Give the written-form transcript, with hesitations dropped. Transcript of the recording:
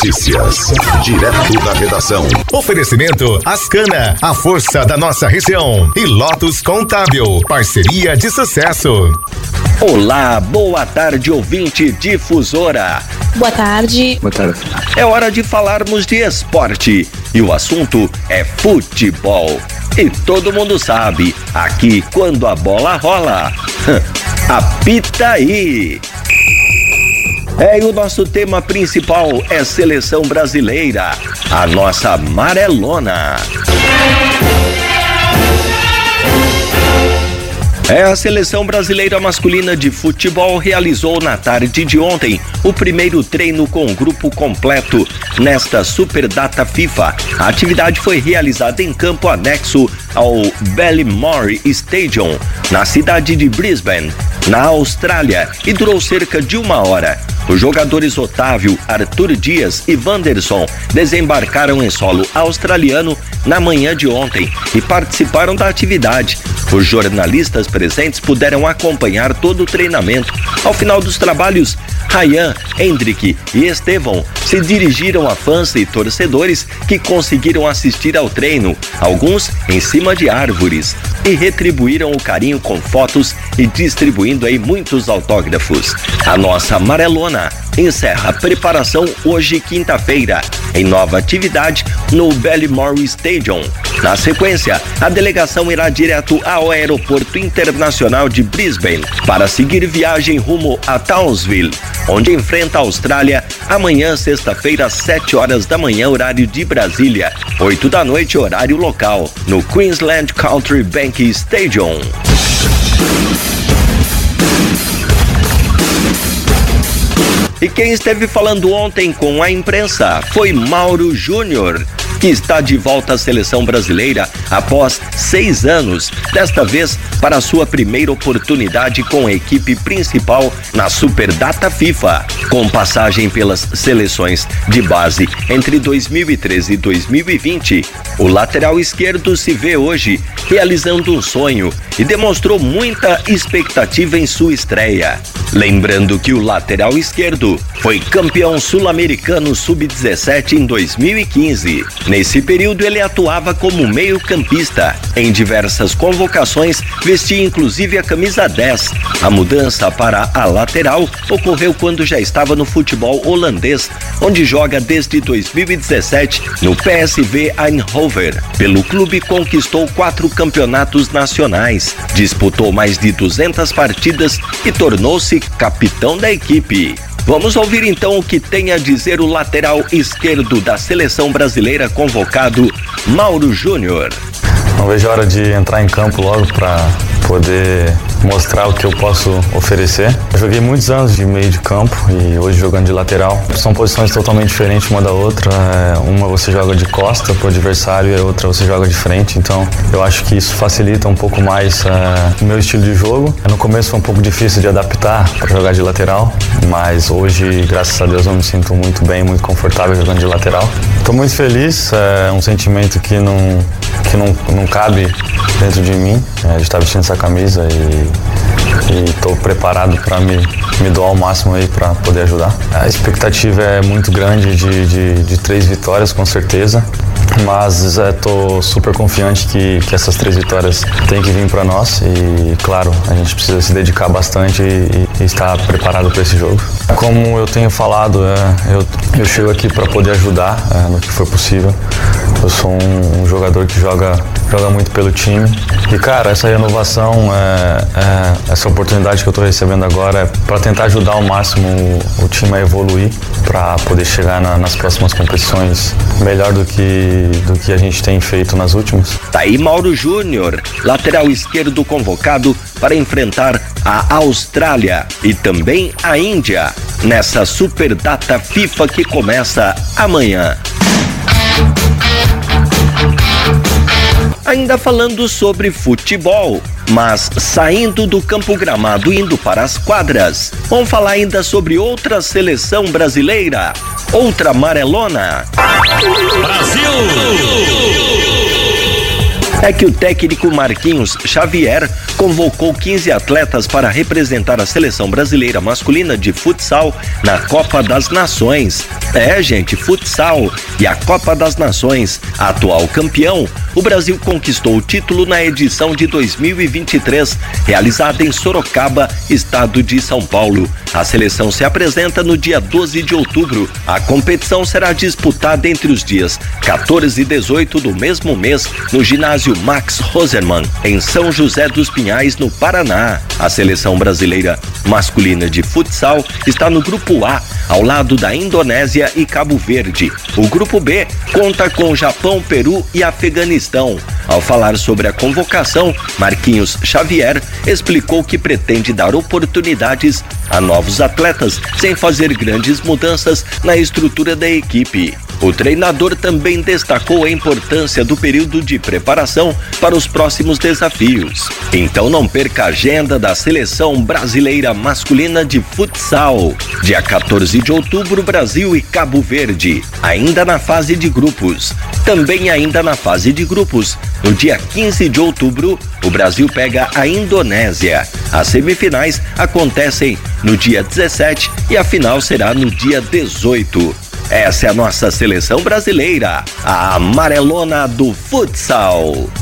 Notícias, direto da redação. Oferecimento Ascana, a força da nossa região. E Lotus Contábil, parceria de sucesso. Olá, boa tarde, ouvinte difusora. Boa tarde. Boa tarde. É hora de falarmos de esporte e o assunto é futebol. E todo mundo sabe, aqui quando a bola rola, apita aí. E o nosso tema principal é seleção brasileira, a nossa amarelona. A seleção brasileira masculina de futebol realizou na tarde de ontem o primeiro treino com o grupo completo nesta Superdata FIFA. A atividade foi realizada em campo anexo ao Ballymore Stadium, na cidade de Brisbane, na Austrália, e durou cerca de 1 hora. Os jogadores Otávio, Arthur Dias e Wanderson desembarcaram em solo australiano na manhã de ontem e participaram da atividade. Os jornalistas presentes puderam acompanhar todo o treinamento. Ao final dos trabalhos, Ryan, Hendrick e Estevão se dirigiram a fãs e torcedores que conseguiram assistir ao treino, alguns em cima de árvores, e retribuíram o carinho com fotos e distribuindo aí muitos autógrafos. A nossa amarelona encerra a preparação hoje, quinta-feira, em nova atividade no Ballymore Stadium. Na sequência, a delegação irá direto ao Aeroporto Internacional de Brisbane para seguir viagem rumo a Townsville, onde enfrenta a Austrália amanhã, sexta-feira, às 7 horas da manhã, horário de Brasília, 8 da noite, horário local, no Queensland Country Bank Stadium. E quem esteve falando ontem com a imprensa foi Mauro Júnior, que está de volta à seleção brasileira após 6 anos, desta vez para a sua primeira oportunidade com a equipe principal na Superdata FIFA. Com passagem pelas seleções de base entre 2013 e 2020, o lateral esquerdo se vê hoje realizando um sonho e demonstrou muita expectativa em sua estreia. Lembrando que o lateral esquerdo foi campeão sul-americano sub-17 em 2015. Nesse período ele atuava como meio-campista. Em diversas convocações, vestia inclusive a camisa 10. A mudança para a lateral ocorreu quando já estava no futebol holandês, onde joga desde 2017 no PSV Eindhoven. Pelo clube conquistou 4 campeonatos nacionais, disputou mais de 200 partidas e tornou-se capitão da equipe. Vamos ouvir então o que tem a dizer o lateral esquerdo da seleção brasileira convocado, Mauro Júnior. Não vejo a hora de entrar em campo logo para poder mostrar o que eu posso oferecer. Eu joguei muitos anos de meio de campo e hoje jogando de lateral. São posições totalmente diferentes uma da outra. Uma você joga de costa pro adversário e a outra você joga de frente. Então eu acho que isso facilita um pouco mais o meu estilo de jogo. No começo foi um pouco difícil de adaptar para jogar de lateral, mas hoje, graças a Deus, eu me sinto muito bem, muito confortável jogando de lateral. Estou muito feliz, é um sentimento que não cabe dentro de mim, de estar vestindo essa camisa e estou preparado para me doar ao máximo aí para poder ajudar. A expectativa é muito grande de 3 vitórias, com certeza, mas estou super confiante que essas 3 vitórias têm que vir para nós e, claro, a gente precisa se dedicar bastante e estar preparado para esse jogo. Como eu tenho falado, eu chego aqui para poder ajudar no que for possível. Eu sou um jogador que joga muito pelo time e, cara, essa renovação, essa oportunidade que eu estou recebendo agora é para tentar ajudar ao máximo o time a evoluir, para poder chegar nas próximas competições melhor do que a gente tem feito nas últimas. Tá aí Mauro Júnior, lateral esquerdo convocado para enfrentar a Austrália e também a Índia nessa Superdata FIFA que começa amanhã. Ainda falando sobre futebol, mas saindo do campo gramado e indo para as quadras, vamos falar ainda sobre outra seleção brasileira, outra amarelona. Brasil! É que o técnico Marquinhos Xavier convocou 15 atletas para representar a seleção brasileira masculina de futsal na Copa das Nações. Gente, futsal e a Copa das Nações. Atual campeão, o Brasil conquistou o título na edição de 2023, realizada em Sorocaba, estado de São Paulo. A seleção se apresenta no dia 12 de outubro. A competição será disputada entre os dias 14 e 18 do mesmo mês, no ginásio Max Rosermann, em São José dos Pinhais, no Paraná. A seleção brasileira masculina de futsal está no grupo A, ao lado da Indonésia e Cabo Verde. O grupo B conta com Japão, Peru e Afeganistão. Ao falar sobre a convocação, Marquinhos Xavier explicou que pretende dar oportunidades a novos atletas, sem fazer grandes mudanças na estrutura da equipe. O treinador também destacou a importância do período de preparação para os próximos desafios. Então não perca a agenda da seleção brasileira masculina de futsal. Dia 14 de outubro, Brasil e Cabo Verde, ainda na fase de grupos. Também ainda na fase de grupos, no dia 15 de outubro, o Brasil pega a Indonésia. As semifinais acontecem no dia 17 e a final será no dia 18. Essa é a nossa seleção brasileira, a amarelona do futsal.